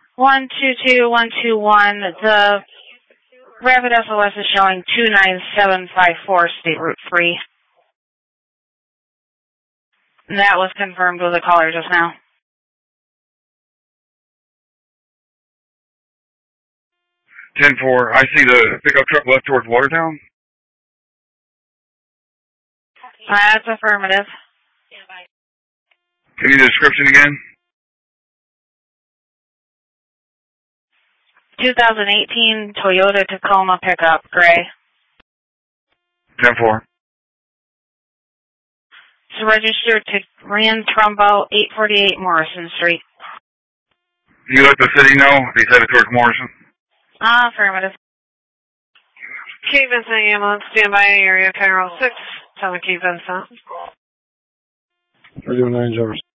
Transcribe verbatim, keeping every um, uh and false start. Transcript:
one two two one two one, the Rapid S O S is showing two nine seven five four State Route three. And that was confirmed with the caller just now. ten four, I see the pickup truck left towards Watertown. That's affirmative. Give me the description again. twenty eighteen Toyota Tacoma pickup, gray. ten four. It's registered to Rand Trumbo, eight forty-eight Morrison Street. You let the city know he's headed towards Morrison? Ah, affirmative. Key Vincent ambulance, standby area, Cairo six, tell me Key Vincent. thirty-one nine Jefferson.